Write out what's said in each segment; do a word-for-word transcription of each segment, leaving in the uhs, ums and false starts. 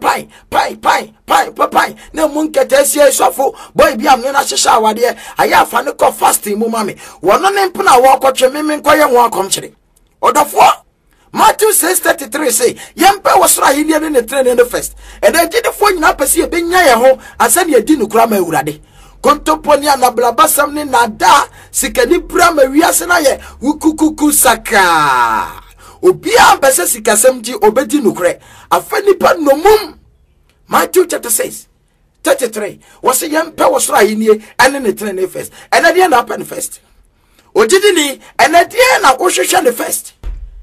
pai pai pai pai pai na mu nkete sie sofo boy bia me na hyehya awade aya afa ne ko fasting mu mame wono ne mpena wo kotwe meme nkoye ho akomkyere odofo Matthew six thirty-three say yempe wosra hini ne ne trene ne first and then gidi fo nyina pese e benya ye ho asane edi nukura ma ewurade kontoponi anablabasam ne nada sikani bra ma wiase na ye wukukuku saka obi ambese sikasem ti obedi nukure afani pa nomum. Matthew chapter six thirty-three was yempe wosra hini ene ne trene first and then na happen first ojidi ni ene die na ohwehwe ne first.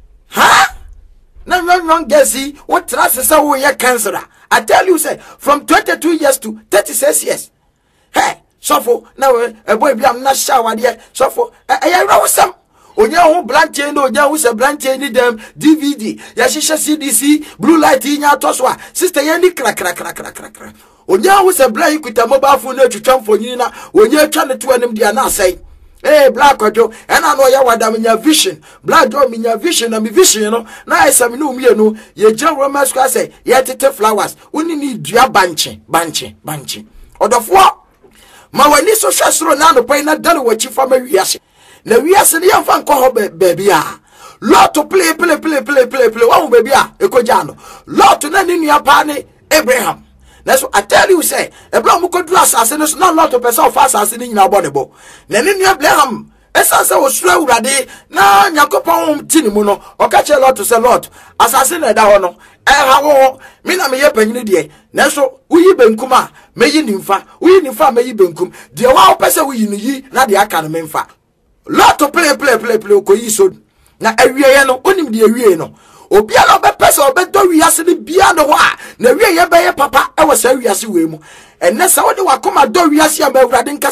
Huh? No, no, no, Gessi, what trust is our year cancer? I tell you, say, from twenty-two years to thirty-six years. Hey, so for now, a boy, I'm not shower dear. So for I wrote some. Onya who blanche no, onya who's a blanche need them D V D. Yashisha C D C, blue light in your toswa. Sister Yanni crack, crack, crack, crack, crack, crack. Onya who's a blind with a mobile phone to jump for Nina. When you're trying to tell them, they are not saying. Hey, black ojo, and I know ya wada minya vision. Black do minya vision na mi vision, you know. Na esa mi no mi no. Ye John Romans kwa say, ye tete flowers. Uni ni dua banche, banche, banche. Odofo. Ma wani so shasro na no pa na dalo wachi fa ma wiase. Na wiase ne yamfa nko ho baby a. Lot to play play play play play play. Wa baby a ekoja no. Lot na ni nua pa ne Abraham. That's what I tell you, say, a blow could do assassin is not a lot of person fast assassin in our body. Then in your blame, as I was slow ready, now Yakopon Tinimuno, or catch a lot to say lot, assassin at Dahono, and how Mina may happen in the day. Naso, we ben kuma, may you nympha, we nympha may you benkum, the wow person we ye, not the academy fa. Lot to play, play, play, play, coiso. Now, every year no, only the area. Obiano be person obedo wiase ne bia no wa na wie ye be ye papa e wo sa wiase we mu enne sa wo de wakoma do wiase am awurade nka